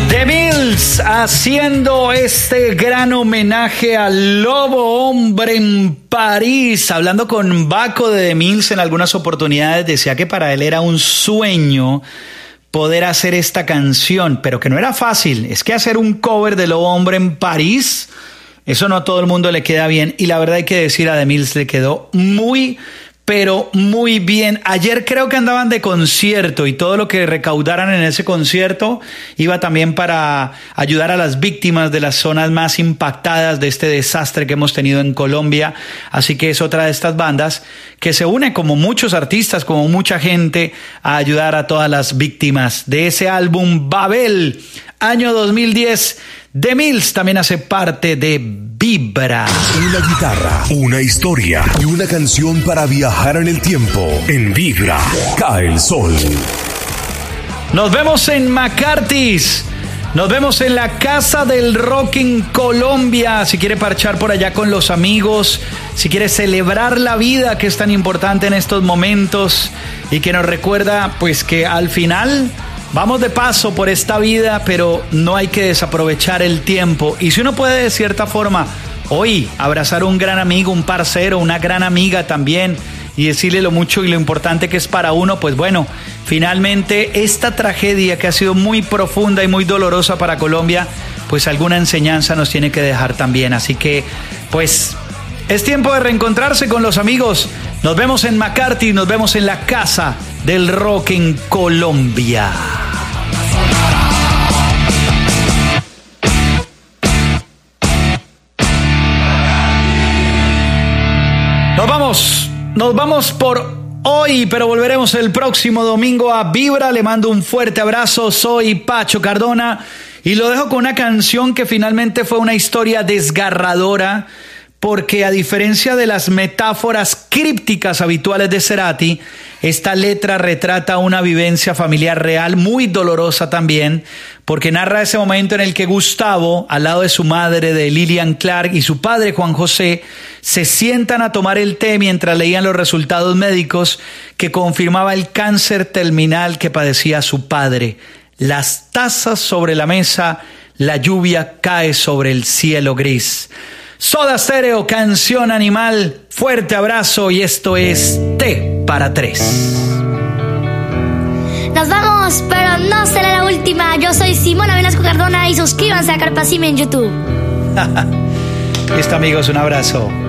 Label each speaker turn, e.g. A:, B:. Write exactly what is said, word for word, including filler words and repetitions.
A: The Mills haciendo este gran homenaje al Lobo Hombre en París. Hablando con Baco de The Mills en algunas oportunidades, decía que para él era un sueño poder hacer esta canción, pero que no era fácil. Es que hacer un cover de Lobo Hombre en París, eso no a todo el mundo le queda bien. Y la verdad hay que decir, a The Mills le quedó muy pero muy bien. Ayer creo que andaban de concierto y todo lo que recaudaran en ese concierto iba también para ayudar a las víctimas de las zonas más impactadas de este desastre que hemos tenido en Colombia. Así que es otra de estas bandas que se une, como muchos artistas, como mucha gente, a ayudar a todas las víctimas de ese álbum Babel, año dos mil diez. The Mills también hace parte de Vibra.
B: Una guitarra, una historia y una canción para viajar en el tiempo. En Vibra, cae el sol.
A: Nos vemos en McCarthy's. Nos vemos en la Casa del Rock en Colombia. Si quiere parchar por allá con los amigos, si quiere celebrar la vida, que es tan importante en estos momentos y que nos recuerda pues que al final vamos de paso por esta vida, pero no hay que desaprovechar el tiempo. Y si uno puede de cierta forma hoy abrazar a un gran amigo, un parcero, una gran amiga también, y decirle lo mucho y lo importante que es para uno, pues bueno, finalmente esta tragedia que ha sido muy profunda y muy dolorosa para Colombia, pues alguna enseñanza nos tiene que dejar también. Así que pues es tiempo de reencontrarse con los amigos. Nos vemos en McCarthy, nos vemos en la Casa del Rock en Colombia. Nos vamos, nos vamos por hoy, pero volveremos el próximo domingo a Vibra. Le mando un fuerte abrazo, soy Pacho Cardona y lo dejo con una canción que finalmente fue una historia desgarradora, porque a diferencia de las metáforas crípticas habituales de Cerati, esta letra retrata una vivencia familiar real muy dolorosa también, porque narra ese momento en el que Gustavo, al lado de su madre, de Lillian Clark, y su padre Juan José, se sientan a tomar el té mientras leían los resultados médicos que confirmaba el cáncer terminal que padecía su padre. Las tazas sobre la mesa, la lluvia cae sobre el cielo gris. Soda Stereo, Canción Animal, fuerte abrazo, y esto es Té para Tres.
C: Nos vamos, pero no será la última. Yo soy Simona Velasco Cardona y suscríbanse a Carpacime en YouTube.
A: Listo, amigos, un abrazo.